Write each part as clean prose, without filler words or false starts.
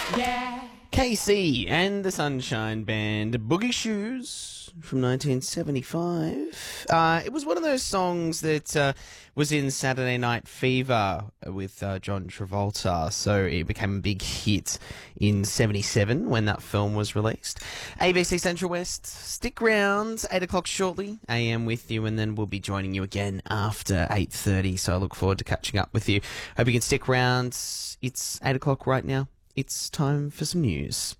KC and the Sunshine Band, Boogie Shoes from 1975. It was one of those songs that was in Saturday Night Fever with John Travolta, so it became a big hit in 77 when that film was released. ABC Central West, stick round, 8 o'clock shortly, AM with you, and then we'll be joining you again after 8:30, so I look forward to catching up with you. Hope you can stick round. It's 8 o'clock right now. It's time for some news.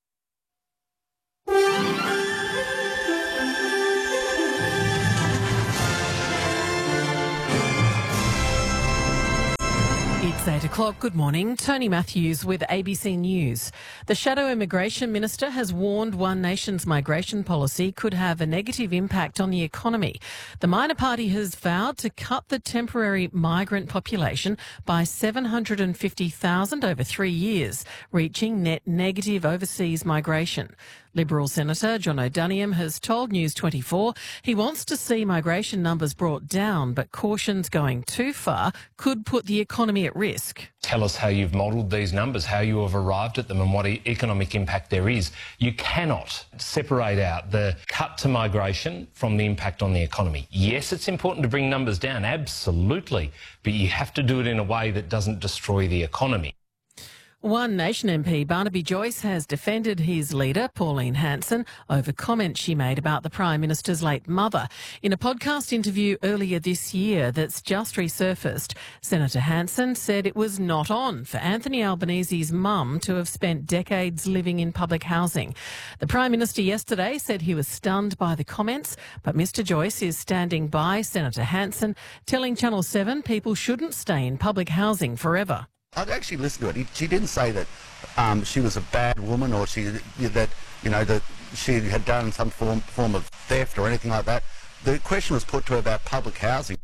It's 8 o'clock. Good morning. Tony Matthews with ABC News. The Shadow Immigration Minister has warned One Nation's migration policy could have a negative impact on the economy. The minor party has vowed to cut the temporary migrant population by 750,000 over 3 years, reaching net negative overseas migration. Liberal Senator John O'Doniam has told News 24 he wants to see migration numbers brought down, but cautions going too far could put the economy at risk. Tell us how you've modelled these numbers, how you have arrived at them and what economic impact there is. You cannot separate out the cut to migration from the impact on the economy. Yes, it's important to bring numbers down, absolutely, but you have to do it in a way that doesn't destroy the economy. One Nation MP Barnaby Joyce has defended his leader, Pauline Hanson, over comments she made about the Prime Minister's late mother. In a podcast interview earlier this year that's just resurfaced, Senator Hanson said it was not on for Anthony Albanese's mum to have spent decades living in public housing. The Prime Minister yesterday said he was stunned by the comments, but Mr Joyce is standing by Senator Hanson, telling Channel 7 people shouldn't stay in public housing forever. I'd actually listened to it. She didn't say that she was a bad woman or that she had done some form of theft or anything like that. The question was put to her about public housing.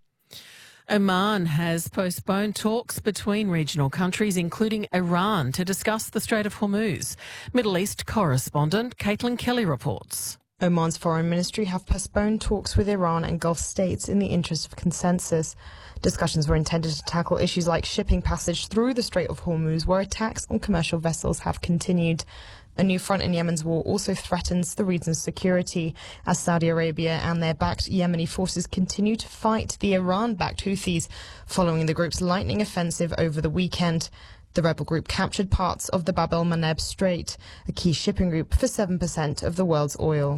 Oman has postponed talks between regional countries, including Iran, to discuss the Strait of Hormuz. Middle East correspondent Caitlin Kelly reports. Oman's foreign ministry have postponed talks with Iran and Gulf states in the interest of consensus. Discussions were intended to tackle issues like shipping passage through the Strait of Hormuz, where attacks on commercial vessels have continued. A new front in Yemen's war also threatens the region's security, as Saudi Arabia and their backed Yemeni forces continue to fight the Iran-backed Houthis, following the group's lightning offensive over the weekend. The rebel group captured parts of the Bab el-Mandeb Strait, a key shipping route for 7% of the world's oil.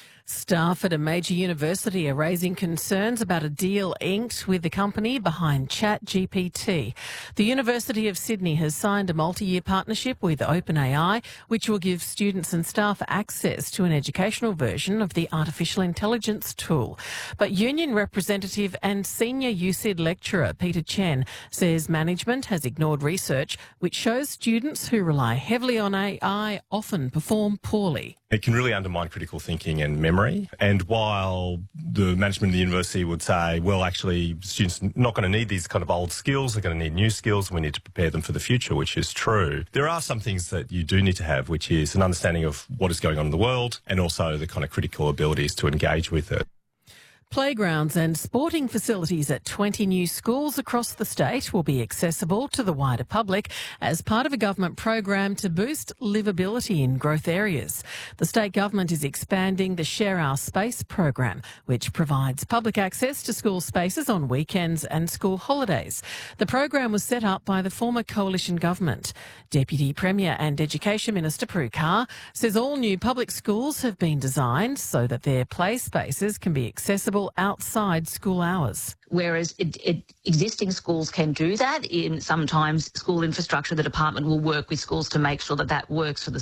Staff at a major university are raising concerns about a deal inked with the company behind ChatGPT. The University of Sydney has signed a multi-year partnership with OpenAI, which will give students and staff access to an educational version of the artificial intelligence tool. But union representative and senior USyd lecturer Peter Chen says management has ignored research which shows students who rely heavily on AI often perform poorly. It can really undermine critical thinking and memory. And while the management of the university would say, well, actually, students are not going to need these kind of old skills, they're going to need new skills, we need to prepare them for the future, which is true. There are some things that you do need to have, which is an understanding of what is going on in the world and also the kind of critical abilities to engage with it. Playgrounds and sporting facilities at 20 new schools across the state will be accessible to the wider public as part of a government program to boost livability in growth areas. The state government is expanding the Share Our Space program, which provides public access to school spaces on weekends and school holidays. The program was set up by the former coalition government. Deputy Premier and Education Minister Prue Carr says all new public schools have been designed so that their play spaces can be accessible outside school hours. Whereas existing schools can do that. Sometimes school infrastructure, the department will work with schools to make sure that that works for the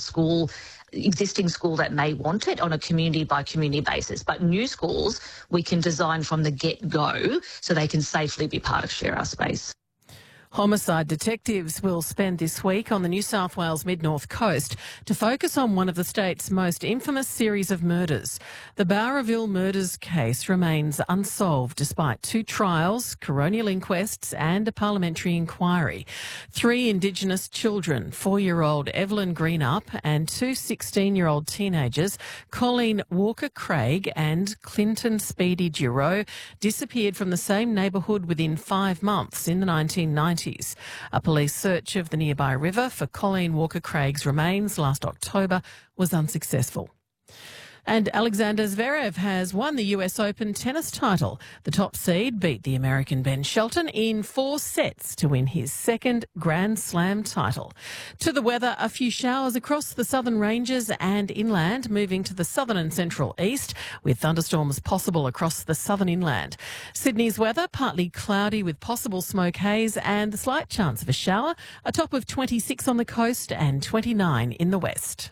existing school that may want it on a community by community basis. But new schools, we can design from the get-go so they can safely be part of Share Our Space. Homicide detectives will spend this week on the New South Wales Mid-North Coast to focus on one of the state's most infamous series of murders. The Bowraville murders case remains unsolved despite 2 trials, coronial inquests and a parliamentary inquiry. 3 Indigenous children, 4-year-old Evelyn Greenup and 2 16-year-old teenagers, Colleen Walker-Craig and Clinton Speedy Giroux, disappeared from the same neighbourhood within 5 months in the 1990s. 90s. A police search of the nearby river for Colleen Walker-Craig's remains last October was unsuccessful. And Alexander Zverev has won the US Open tennis title. The top seed beat the American Ben Shelton in 4 sets to win his second Grand Slam title. To the weather, a few showers across the southern ranges and inland, moving to the southern and central east, with thunderstorms possible across the southern inland. Sydney's weather, partly cloudy with possible smoke haze and the slight chance of a shower, a top of 26 on the coast and 29 in the west.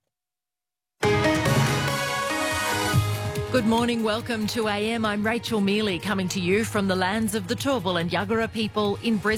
Good morning, welcome to AM. I'm Rachel Mealy, coming to you from the lands of the Turrbal and Yagara people in Brisbane.